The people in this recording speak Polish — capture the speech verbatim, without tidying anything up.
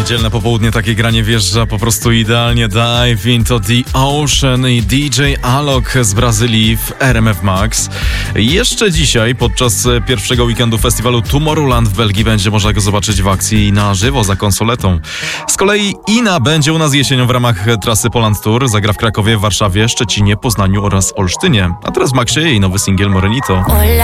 Niedzielne popołudnie takie granie wjeżdża po prostu idealnie. Dive into the Ocean i D J Alok z Brazylii w R M F Max. Jeszcze dzisiaj podczas pierwszego weekendu festiwalu Tomorrowland w Belgii będzie można go zobaczyć w akcji na żywo za konsoletą. Z kolei Ina będzie u nas jesienią w ramach trasy Poland Tour. Zagra w Krakowie, Warszawie, Szczecinie, Poznaniu oraz Olsztynie. A teraz w Maxie jej nowy singiel Morenito.